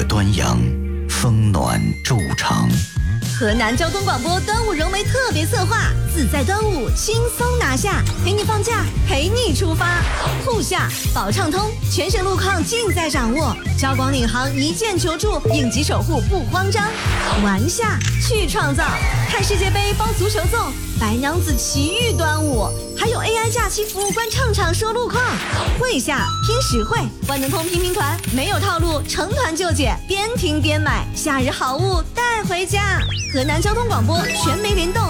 雪端阳，风暖昼长。 河南交通广播端午融媒特别策划，自在端午轻松拿下，陪你放假，陪你出发。沪下保畅通，全省路况尽在掌握。交广领航一键求助，应急守护不慌张。玩下去创造，看世界杯包足球粽，白娘子奇遇端午，还有 AI 假期服务官唱场说路况。会下拼实惠，万能通拼拼团，没有套路，成团就解，边听边买，夏日好物带回家。河南交通广播全媒联动，